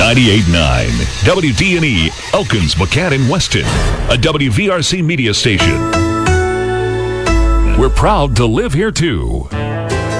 98.9 WDNE, Elkins, McCann, and Weston, a WVRC media station. We're proud to live here, too.